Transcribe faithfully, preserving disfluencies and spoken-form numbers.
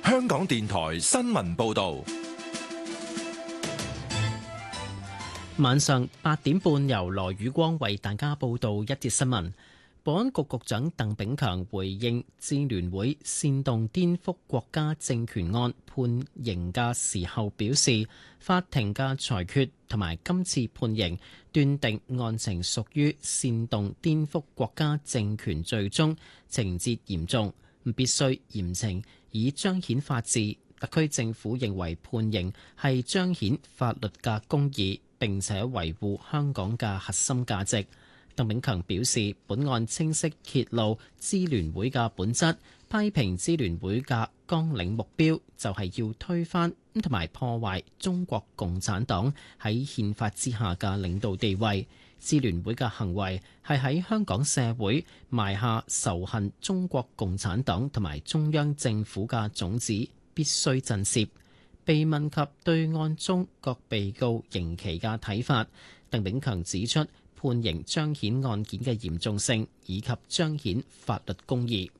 香港電台新聞報道。 晚上八點半，由羅宇光為大家報道一節新聞。保安局局長鄧炳強回應支聯會煽動顛覆國家政權案判刑嘅時候表示，法庭嘅裁決同埋今次判刑斷定案情屬於煽動顛覆國家政權罪中，情節嚴重，必須嚴懲以彰顯法治。特區政府認為判刑係彰顯法律嘅公義，並且維護香港嘅核心價值。鄧炳強表示，本案清晰揭露支聯會嘅本質，批評支聯會嘅綱領目標就係要推翻同埋破壞中國共產黨喺憲法之下嘅領導地位。支聯會嘅行為係喺香港社會埋下仇恨中國共產黨同埋中央政府嘅種子，必須震懾。被問及對案中各被告刑期嘅睇法，鄧炳強指出，判刑彰顯案件嘅嚴重性，以及彰顯法律公義。